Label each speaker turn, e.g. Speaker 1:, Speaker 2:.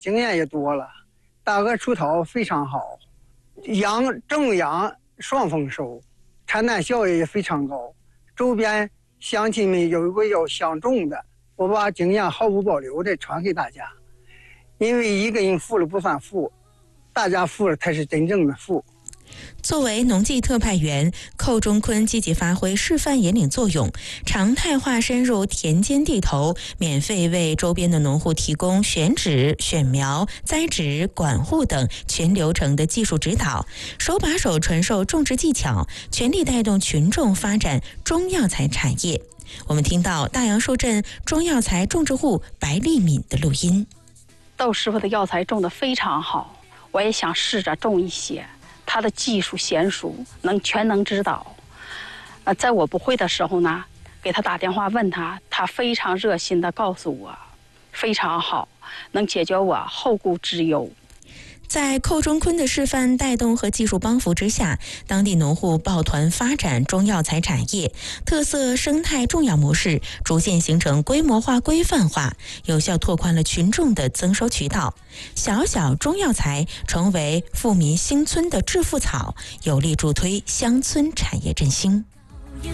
Speaker 1: 经验也多了，大鹅出桃非常好，正阳双丰收，产蛋效益也非常高。周边乡亲们有一个要相中的，我把经验毫无保留的传给大家，因为一个人富了不算富，大家富了才是真正的富。
Speaker 2: 作为农技特派员，寇中坤积极发挥示范引领作用，常态化深入田间地头，免费为周边的农户提供选址、选苗、栽植、管护等全流程的技术指导，手把手传授种植技巧，全力带动群众发展中药材产业。我们听到大杨树镇中药材种植户白丽敏的录音。
Speaker 3: 窦师傅的药材种得非常好，我也想试着种一些。他的技术娴熟，全能指导。在我不会的时候呢，给他打电话问他，他非常热心地告诉我，非常好，能解决我后顾之忧。
Speaker 2: 在寇中坤的示范带动和技术帮扶之下，当地农户抱团发展中药材产业，特色生态种药模式逐渐形成规模化、规范化，有效拓宽了群众的增收渠道。小小中药材成为富民兴村的致富草，有力助推乡村产业振兴。